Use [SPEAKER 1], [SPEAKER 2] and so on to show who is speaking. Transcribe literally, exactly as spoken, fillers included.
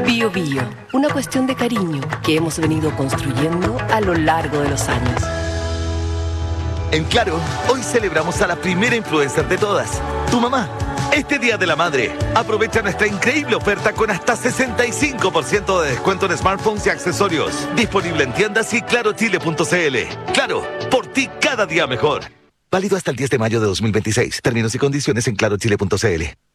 [SPEAKER 1] Bio Bio, una cuestión de cariño que hemos venido construyendo a lo largo de los años.
[SPEAKER 2] En Claro, hoy celebramos a la primera influencer de todas, tu mamá. Este Día de la Madre, aprovecha nuestra increíble oferta con hasta sesenta y cinco por ciento de descuento en smartphones y accesorios. Disponible en tiendas y claro chile punto c l. Claro, por ti cada día mejor. Válido hasta el diez de mayo de dos mil veintiséis. Términos y condiciones en claro chile punto c l.